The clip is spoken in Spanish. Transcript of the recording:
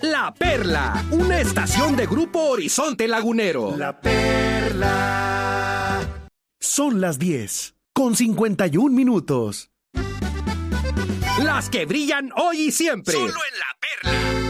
La Perla, una estación de Grupo Horizonte Lagunero. La Perla. Son las 10:51. Las que brillan hoy y siempre. Solo en La Perla.